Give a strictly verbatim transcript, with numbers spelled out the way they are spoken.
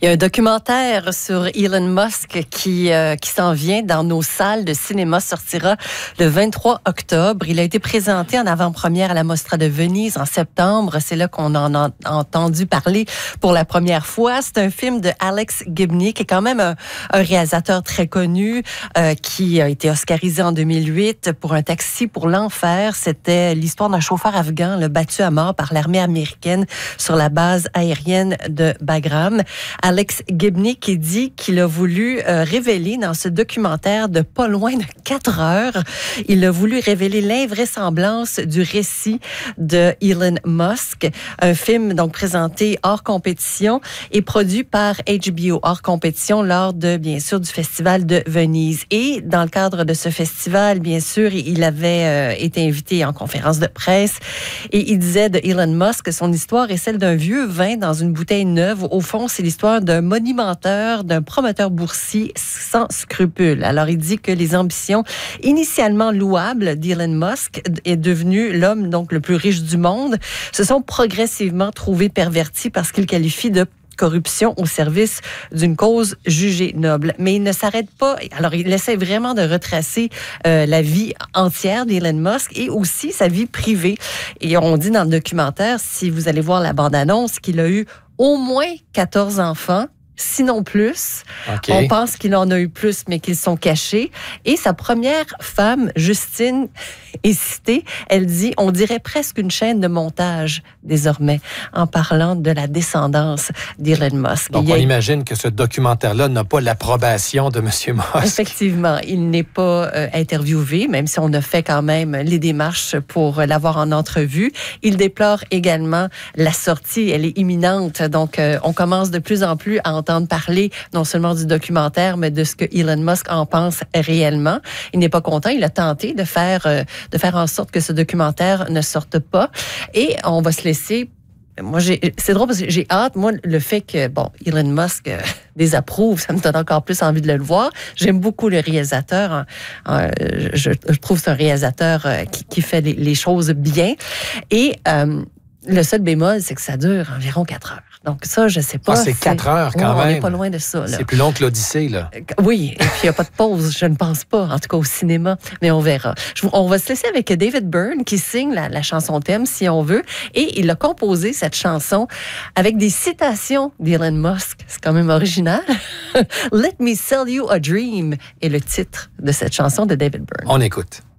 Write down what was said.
Il y a un documentaire sur Elon Musk qui, euh, qui s'en vient dans nos salles de cinéma, sortira le vingt-trois octobre. Il a été présenté en avant-première à la Mostra de Venise en septembre. C'est là qu'on en a entendu parler pour la première fois. C'est un film de Alex Gibney, qui est quand même un, un réalisateur très connu, euh, qui a été oscarisé en deux mille huit pour Un taxi pour l'enfer. C'était l'histoire d'un chauffeur afghan là, battu à mort par l'armée américaine sur la base aérienne de Bagram. Alex Gibney qui dit qu'il a voulu euh, révéler dans ce documentaire de pas loin de quatre heures, il a voulu révéler l'invraisemblance du récit de Elon Musk, un film donc présenté hors compétition et produit par H B O hors compétition lors de, bien sûr, du Festival de Venise. Et dans le cadre de ce festival, bien sûr, il avait euh, été invité en conférence de presse et il disait de Elon Musk, son histoire est celle d'un vieux vin dans une bouteille neuve. Au fond, c'est l'histoire d'un monimenteur, d'un promoteur boursier sans scrupules. Alors, il dit que les ambitions initialement louables d'Elon Musk est devenu l'homme donc le plus riche du monde, se sont progressivement trouvées perverties parce qu'il qualifie de corruption au service d'une cause jugée noble. Mais il ne s'arrête pas. Alors, il essaie vraiment de retracer euh, la vie entière d'Elon Musk et aussi sa vie privée. Et on dit dans le documentaire, si vous allez voir la bande-annonce, qu'il a eu au moins quatorze enfants, sinon plus. Okay. On pense qu'il en a eu plus, mais qu'ils sont cachés. Et sa première femme, Justine, est citée. Elle dit, on dirait presque une chaîne de montage désormais, en parlant de la descendance d'Elon Musk. Donc, on a... imagine que ce documentaire-là n'a pas l'approbation de M. Musk. Effectivement, il n'est pas euh, interviewé, même si on a fait quand même les démarches pour l'avoir en entrevue. Il déplore également la sortie. Elle est imminente. Donc, euh, on commence de plus en plus à entendre parler non seulement du documentaire, mais de ce que Elon Musk en pense réellement. Il n'est pas content. Il a tenté de faire, euh, de faire en sorte que ce documentaire ne sorte pas. Et on va se laisser... Moi, j'ai, c'est drôle parce que j'ai hâte. Moi, le fait que, bon, Elon Musk euh, désapprouve, ça me donne encore plus envie de le voir. J'aime beaucoup le réalisateur. Euh, je, je trouve que c'est un réalisateur euh, qui, qui fait les, les choses bien. Et... Euh, le seul bémol, c'est que ça dure environ quatre heures. Donc ça, je sais pas. Ah, c'est quatre heures quand oh, même. On n'est pas loin de ça. Là. C'est plus long que l'Odyssée, là. Oui, et puis il n'y a pas de pause, je ne pense pas, en tout cas au cinéma, mais on verra. Je, on va se laisser avec David Byrne qui signe la, la chanson thème, si on veut, et il a composé cette chanson avec des citations d'Elon Musk. C'est quand même original. Let me sell you a dream est le titre de cette chanson de David Byrne. On écoute.